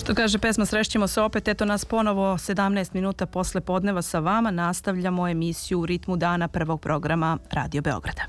Što kaže pesma, srećemo se opet, eto nas ponovo 17 minuta posle podneva sa vama, nastavljamo emisiju u ritmu dana prvog programa Radio Beograda.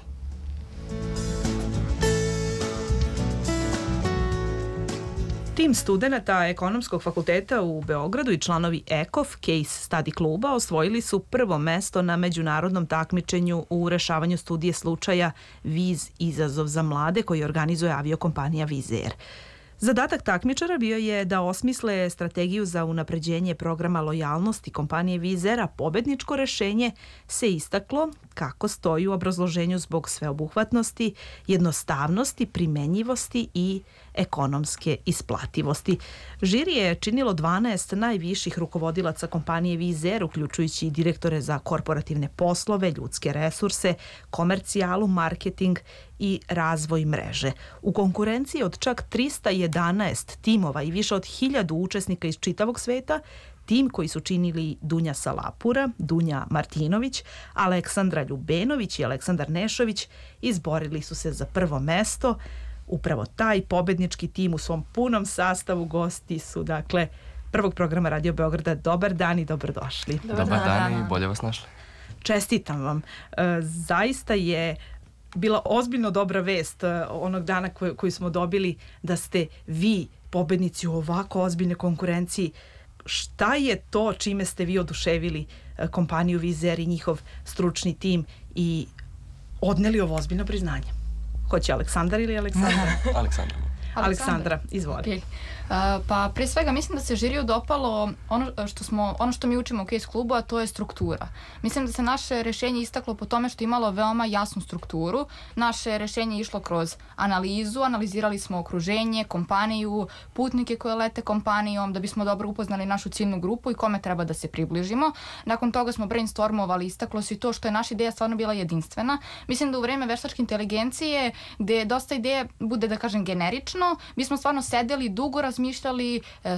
Tim studenta Ekonomskog fakulteta u Beogradu i članovi EKOF Case Study kluba osvojili su prvo mesto na međunarodnom takmičenju u rešavanju studije slučaja Viz izazov za mlade koji organizuje aviokompanija Wizz Air. Zadatak takmičara bio je da osmisle strategiju za unapređenje programa lojalnosti kompanije Wizz Air, a pobedničko rešenje se istaklo kako stoji u obrazloženju zbog sveobuhvatnosti, jednostavnosti, primenjivosti i ekonomske isplativosti. Žiri je činilo 12 najviših rukovodilaca kompanije Wizz Air, uključujući i direktore za korporativne poslove, ljudske resurse, komercijalu, marketing i razvoj mreže. U konkurenciji od čak 311 timova i više od 1000 učesnika iz čitavog sveta, tim koji su činili Dunja Salapura, Dunja Martinović, Aleksandra Ljubenović i Aleksandar Nešović izborili su se za prvo mesto. Upravo taj pobednički tim u svom punom sastavu gosti su, dakle, prvog programa Radio Beograda. Dobar dan i dobrodošli. Dobar dan i bolje vas našli. Čestitam vam. Zaista je bila ozbiljno dobra vest onog dana koju smo dobili da ste vi pobednici u ovako ozbiljnoj konkurenciji. Šta je to čime ste vi oduševili kompaniju Wizz Air i njihov stručni tim i odneli ovo ozbiljno priznanje? Hoće Aleksandar ili Aleksandra? Aleksandra, izvoli. Okay. Pa prije svega mislim da se žiriju dopalo ono što mi učimo u Case klubu, a to je struktura. Mislim da se naše rešenje istaklo po tome što je imalo veoma jasnu strukturu. Naše rešenje je išlo kroz analizu, analizirali smo okruženje, kompaniju, putnike koje lete kompanijom, da bismo dobro upoznali našu ciljnu grupu i kome treba da se približimo. Nakon toga smo brainstormovali, istaklo se i to što je naša ideja stvarno bila jedinstvena. Mislim da u vreme veštačke inteligencije, gde dosta ideje bude, da kažem, generično, mi smo stvarno sedeli, dugo razmišljali,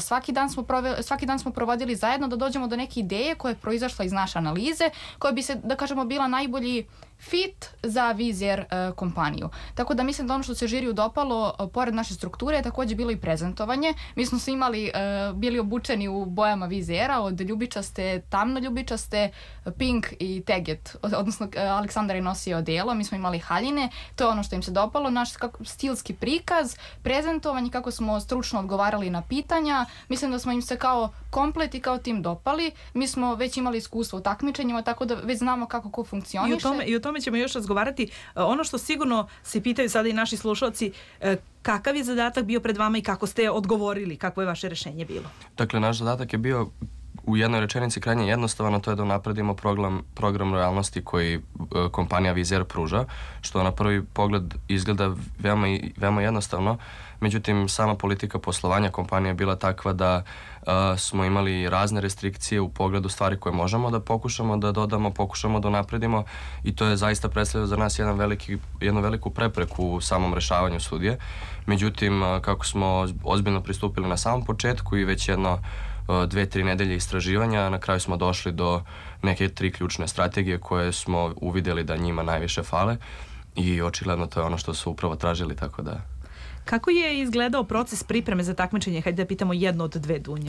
svaki dan smo provodili zajedno da dođemo do neke ideje koja je proizašla iz naše analize, koja bi se, da kažemo, bila najbolji fit za Wizz Air kompaniju. Tako da mislim da ono što se žiriju dopalo, pored naše strukture, je takođe bilo i prezentovanje. Mi smo svi bili obučeni u bojama Wizz Aira, od ljubičaste, tamno ljubičaste, pink i teget. Odnosno, Aleksandar je nosio odelo, mi smo imali haljine. To je ono što im se dopalo. Naš stilski prikaz, prezentovanje, kako smo stručno odgovarali na pitanja. Mislim da smo im se kao komplet i kao tim dopali. Mi smo već imali iskustvo u takmičenjima, tako da već znamo kako ko funkcioniše. I o tome ćemo još razgovarati. Ono što sigurno se pitaju sada i naši slušalci, kakav je zadatak bio pred vama i kako ste odgovorili, kako je vaše rešenje bilo? Dakle, naš zadatak je bio u jednoj rečenici krajnje jednostavno, to je da napredimo program lojalnosti koji kompanija Wizz Air pruža, što na prvi pogled izgleda veoma jednostavno. Međutim, sama politika poslovanja kompanije je bila takva da smo imali razne restrikcije u pogledu stvari koje možemo da pokušamo da dodamo, pokušamo da napredimo i to je zaista predstavljalo za nas jednu veliku prepreku u samom rešavanju studije. Međutim, kako smo ozbiljno pristupili na samom početku i već 2-3 nedelje istraživanja, na kraju smo došli do neke 3 ključne strategije koje smo uvidjeli da njima najviše fale i očigledno to je ono što su upravo tražili, tako da... Kako je izgledao proces pripreme za takmičenje? Hajde da pitamo jedno od dve Dunje.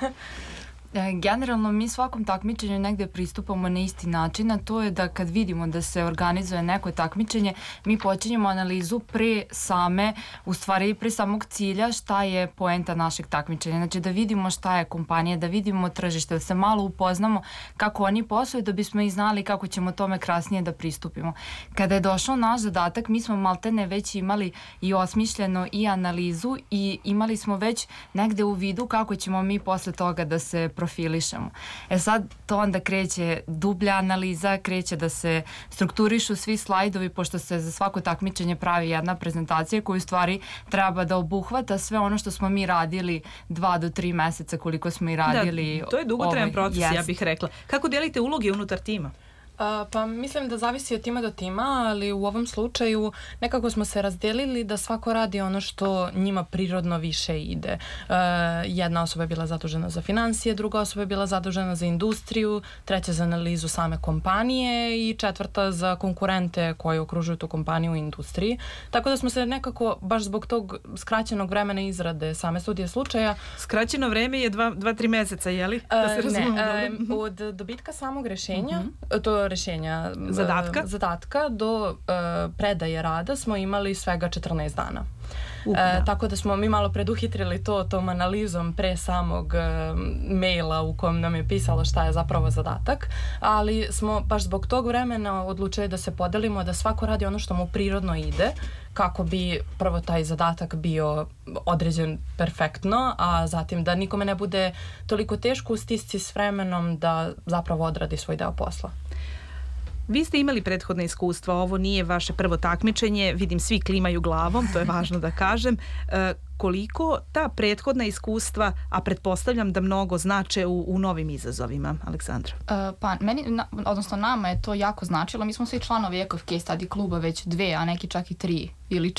Generalno mi svakom takmičenju negde pristupamo na isti način, a to je da kad vidimo da se organizuje neko takmičenje, mi počinjemo analizu pre samog cilja, šta je poenta našeg takmičenja. Znači da vidimo šta je kompanija, da vidimo tržište, da se malo upoznamo kako oni posluju, da bismo i znali kako ćemo tome krasnije da pristupimo. Kada je došao naš zadatak, mi smo maltene već imali i osmišljeno i analizu i imali smo već negde u vidu kako ćemo mi posle toga da se profilišemo. Sad to onda kreće dublja analiza, kreće da se strukturišu svi slajdovi, pošto se za svako takmičenje pravi jedna prezentacija koju u stvari treba da obuhvata sve ono što smo mi radili 2 do 3 meseca koliko smo i radili. Da, to je dugotrajan proces, ja bih rekla. Kako delite uloge unutar tima? Pa mislim da zavisi od tima do tima, ali u ovom slučaju nekako smo se razdelili da svako radi ono što njima prirodno više ide. Jedna osoba je bila zadužena za financije, druga osoba je bila zadužena za industriju, treća za analizu same kompanije i četvrta za konkurente koji okružuju tu kompaniju u industriji. Tako da smo se nekako, baš zbog tog skraćenog vremena izrade same studije slučaja... Skraćeno vreme je 2-3 meseca, je li? Da se ne, od dobitka samog rešenja, to rešenja zadatka do predaje rada smo imali svega 14 dana. Tako da smo mi malo preduhitrili tom analizom pre samog maila u kojem nam je pisalo šta je zapravo zadatak, ali smo baš zbog tog vremena odlučili da se podelimo, da svako radi ono što mu prirodno ide, kako bi prvo taj zadatak bio određen perfektno, a zatim da nikome ne bude toliko teško u stisci s vremenom da zapravo odradi svoj deo posla. Vi ste imali prethodne iskustva, ovo nije vaše prvo takmičenje, vidim svi klimaju glavom, to je važno da kažem. Koliko ta prethodna iskustva, a pretpostavljam da mnogo znače u novim izazovima, Aleksandra? Pa meni, odnosno nama je to jako značilo. Mi smo svi članovi EKOF Case Study kluba već 2, a neki čak i 3 ili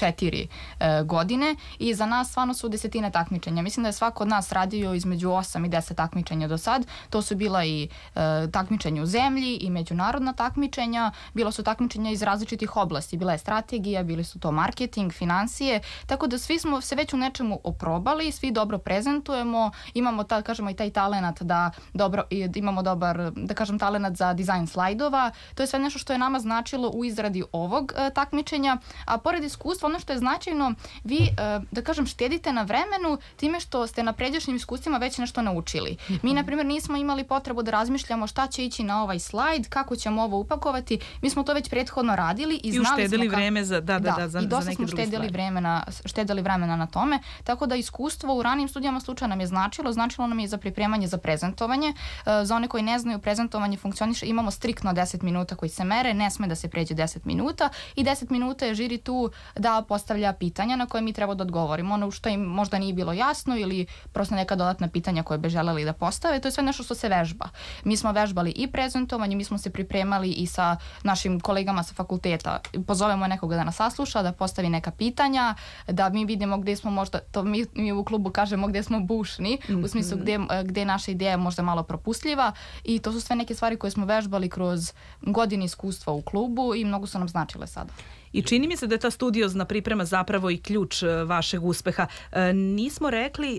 4 godine i za nas stvarno su desetine takmičenja. Mislim da je svako od nas radio između 8 i 10 takmičenja do sad. To su bila i takmičenja u zemlji i međunarodna takmičenja. Bilo su takmičenja iz različitih oblasti. Bila je strategija, bili su to marketing, financije. Tako da svi smo se već u nečemu oprobali, svi dobro prezentujemo, imamo i taj talenat da imamo dobar, da kažem, talenat za dizajn slajdova. To je sve nešto što je nama značilo u izradi ovog takmičenja, a pored iskustva, ono što je značajno, vi, da kažem, štedite na vremenu time što ste na pređašnjim iskustvima već nešto naučili. Mi, na primjer, nismo imali potrebu da razmišljamo šta će ići na ovaj slajd, kako ćemo ovo upakovati. Mi smo to već prethodno radili i znali uštedili smo vreme za i dosta smo štedili vremena na tome, tako da iskustvo u ranijim studijama slučaja nam je značilo nam je za pripremanje za prezentovanje. Za one koji ne znaju, prezentovanje funkcioniše, imamo striktno 10 minuta koji se mere, ne sme da se pređe 10 minuta i 10 minuta je žiri tu da postavlja pitanja na koje mi treba da odgovorimo. Ono što im možda nije bilo jasno ili prosto neka dodatna pitanja koje bi želeli da postave, to je sve nešto što se vežba. Mi smo vežbali i prezentovanje, mi smo se pripremali i sa našim kolegama sa fakulteta. Pozovemo nekoga da nas sasluša, da postavi neka pitanja, da mi vidimo gde smo možda, to mi u klubu kažemo gde smo bušni, u smislu gde naša ideja je možda malo propustljiva i to su sve neke stvari koje smo vežbali kroz godine iskustva u klubu i mnogo su nam značile sada. I čini mi se da je ta studiozna priprema zapravo i ključ vašeg uspeha. Nismo rekli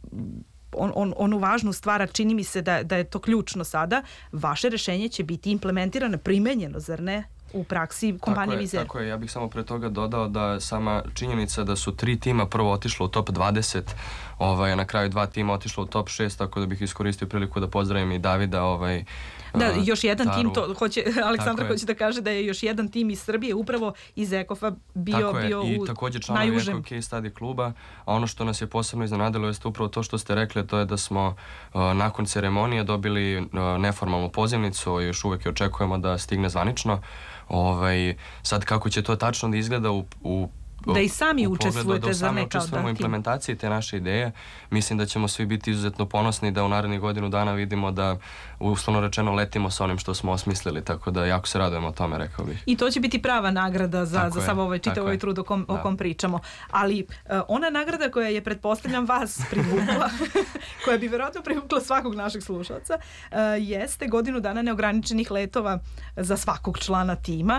onu važnu stvar, a čini mi se da je to ključno sada. Vaše rešenje će biti implementirano, primenjeno, zar ne? U praksi kompanije Vizer. Tako je, ja bih samo pre toga dodao da sama činjenica da su 3 tima prvo otišlo u top 20, a na kraju 2 tima otišlo u top 6, tako da bih iskoristio priliku da pozdravim i Davida. Da, još jedan tim, Aleksandra hoće da kaže da je još jedan tim iz Srbije, upravo iz EKOF-a bio u najužem. I također članovi EKOF Case Study kluba, a ono što nas je posebno iznenadilo jeste upravo to što ste rekli, to je da smo nakon ceremonije dobili neformalnu pozivnicu i još uvek je očekujemo da stigne zvanično. Sad kako će to tačno da izgleda da i sami učestvujete za neka u implementaciji te naše ideje, mislim da ćemo svi biti izuzetno ponosni da u narednih godinu dana vidimo da uslovno rečeno letimo sa onim što smo osmislili, tako da jako se radujemo o tome, rekao bih. I to će biti prava nagrada za sav ovaj trud o kom pričamo. Ali ona nagrada koja je, pretpostavljam, vas privukla, koja bi verovatno privukla svakog našeg slušalca, jeste godinu dana neograničenih letova za svakog člana tima.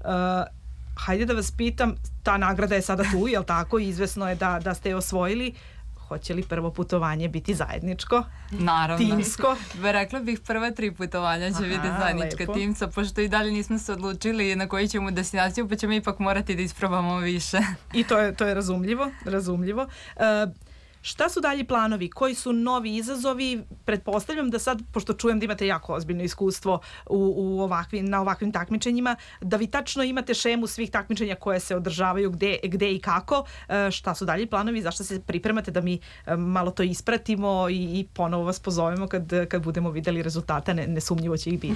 Hajde da vas pitam, ta nagrada je sada tu, jel tako? Izvesno je da ste je osvojili. Hoće li prvo putovanje biti zajedničko? Naravno. Timsko? Rekla bih prva 3 putovanja će biti zajednička timska, pošto i dalje nismo se odlučili na koju ćemo destinaciju, pa ćemo ipak morati da isprobamo više. I to je razumljivo. Šta su dalji planovi? Koji su novi izazovi? Pretpostavljam da sad, pošto čujem da imate jako ozbiljno iskustvo na ovakvim takmičenjima, da vi tačno imate šemu svih takmičenja koje se održavaju gde i kako. Šta su dalji planovi? Zašto se pripremate da mi malo to ispratimo i ponovo vas pozovemo kad budemo videli rezultate? Nesumnjivo će ih biti.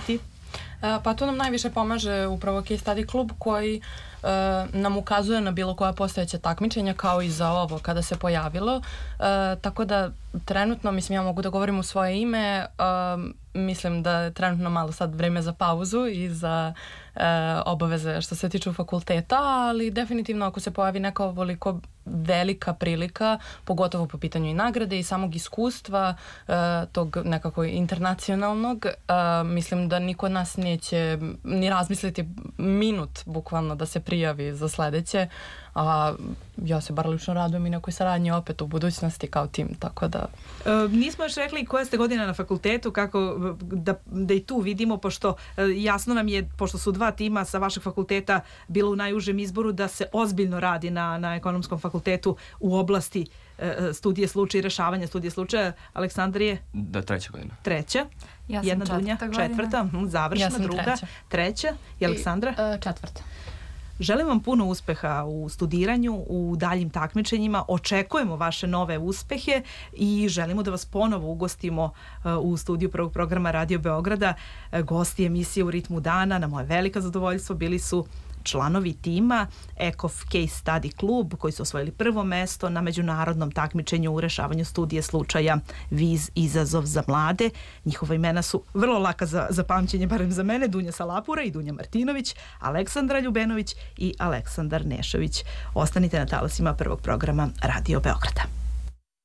Pa tu nam najviše pomaže upravo Case Study klub koji nam ukazuje na bilo koja postojeća takmičenja kao i za ovo kada se pojavilo. Tako da trenutno, mislim, ja mogu da govorim u svoje ime, mislim da je trenutno malo sad vreme za pauzu i za obaveze što se tiču fakulteta, ali definitivno ako se pojavi neka ovoliko velika prilika, pogotovo po pitanju i nagrade i samog iskustva tog nekako internacionalnog, mislim da niko od nas neće ni razmisliti minut bukvalno da se prijavi za sledeće, a ja se bar lično radujem i nekoj saradnji opet u budućnosti kao tim, tako da... Nismo još rekli koja ste godina na fakultetu, kako da i tu vidimo, pošto jasno nam je, pošto su dva tima sa vašeg fakulteta bilo u najužem izboru, da se ozbiljno radi na ekonomskom fakultetu u oblasti studije slučaja i rešavanja studije slučaja. Aleksandar je? Da, 3. godina. 3. Ja Jedna Dunja, 4. Završna, ja sam 2. 3. I Aleksandra? 4. Želim vam puno uspeha u studiranju, u daljim takmičenjima. Očekujemo vaše nove uspehe i želimo da vas ponovo ugostimo u studiju prvog programa Radio Beograda. Gosti emisije U ritmu dana, na moje veliko zadovoljstvo, bili su članovi tima EKOF Case Study klub koji su osvojili prvo mesto na međunarodnom takmičenju u rešavanju studije slučaja Viz izazov za mlade. Njihova imena su vrlo laka za pamćenje, barem za mene, Dunja Salapura i Dunja Martinović, Aleksandra Ljubenović i Aleksandar Nešović. Ostanite na talasima prvog programa Radio Beograda.